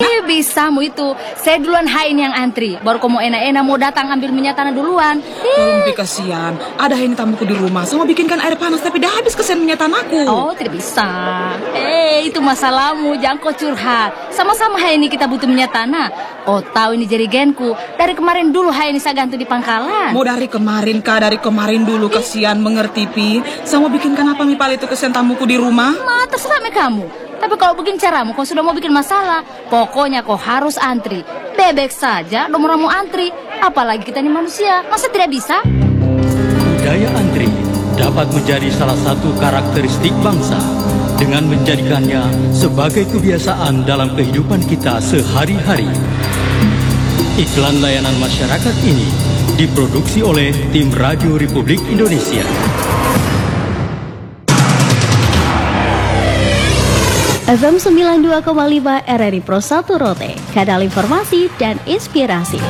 Bisamu itu. Saya duluan Haini yang antri. Baru kamu enak-enak mau datang ambil minyak tanah duluan. Tolong kasihan. Ada Haini tamuku di rumah. Saya mau bikinkan air panas tapi dah habis kesian minyak tanahku. Oh, tidak bisa. Itu masalahmu. Jangan kau curhat. Sama-sama Haini kita butuh minyak tanah. Oh, tahu ini jerigenku. Dari kemarin dulu Haini saya gantung di pangkalan. Mau dari kemarin kah? Dari kemarin dulu kasihan mengerti Pi. Saya mau bikinkan apa Mi Pal itu kesian tamuku di rumah? Terserah kamu. Tapi kalau begini caramu, kau sudah mau bikin masalah. Pokoknya kau harus antri. Bebek saja, nomormu antri. Apalagi kita ini manusia, masa tidak bisa? Budaya antri dapat menjadi salah satu karakteristik bangsa dengan menjadikannya sebagai kebiasaan dalam kehidupan kita sehari-hari. Iklan layanan masyarakat ini diproduksi oleh Tim Radio Republik Indonesia. FM 92,5 RRI Pro 1 Rote, kanal informasi dan inspirasi.